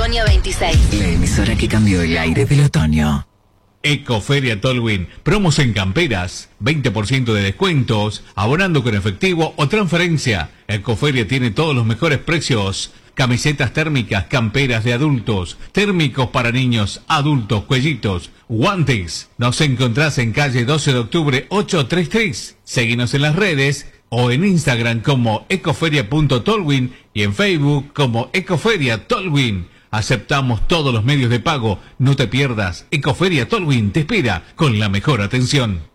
Otoño 26. La emisora que cambió el aire del otoño. Ecoferia Tolwyn, promos en camperas, 20% de descuentos, abonando con efectivo o transferencia. Ecoferia tiene todos los mejores precios. Camisetas térmicas, camperas de adultos, térmicos para niños, adultos, cuellitos, guantes. Nos encontrás en calle 12 de octubre 833. Seguinos en las redes o en Instagram como ecoferia.tolwyn y en Facebook como Ecoferia Tolwyn. Aceptamos todos los medios de pago. No te pierdas. Ecoferia Tolwyn te espera con la mejor atención.